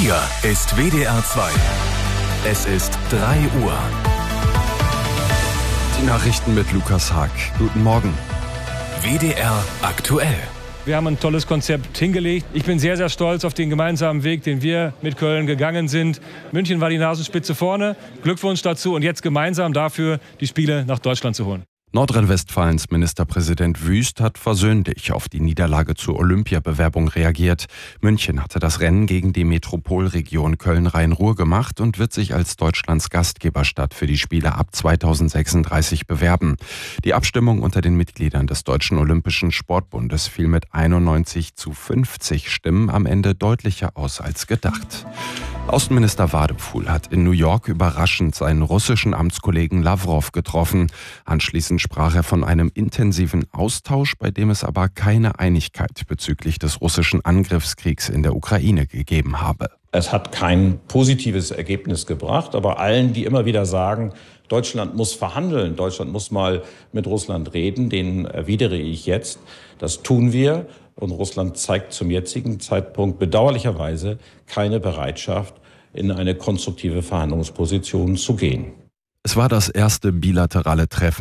Hier ist WDR 2. Es ist 3 Uhr. Die Nachrichten mit Lukas Haag. Guten Morgen. WDR aktuell. Wir haben ein tolles Konzept hingelegt. Ich bin sehr, sehr stolz auf den gemeinsamen Weg, den wir mit Köln gegangen sind. München war die Nasenspitze vorne. Glückwunsch dazu und jetzt gemeinsam dafür die Spiele nach Deutschland zu holen. Nordrhein-Westfalens Ministerpräsident Wüst hat versöhnlich auf die Niederlage zur Olympiabewerbung reagiert. München hatte das Rennen gegen die Metropolregion Köln-Rhein-Ruhr gemacht und wird sich als Deutschlands Gastgeberstadt für die Spiele ab 2036 bewerben. Die Abstimmung unter den Mitgliedern des Deutschen Olympischen Sportbundes fiel mit 91:50 Stimmen am Ende deutlicher aus als gedacht. Außenminister Wadephul hat in New York überraschend seinen russischen Amtskollegen Lawrow getroffen. Anschließend sprach er von einem intensiven Austausch, bei dem es aber keine Einigkeit bezüglich des russischen Angriffskriegs in der Ukraine gegeben habe. Es hat kein positives Ergebnis gebracht, aber allen, die immer wieder sagen, Deutschland muss verhandeln, Deutschland muss mal mit Russland reden, denen erwidere ich jetzt, das tun wir. Und Russland zeigt zum jetzigen Zeitpunkt bedauerlicherweise keine Bereitschaft, in eine konstruktive Verhandlungsposition zu gehen. Es war das erste bilaterale Treffen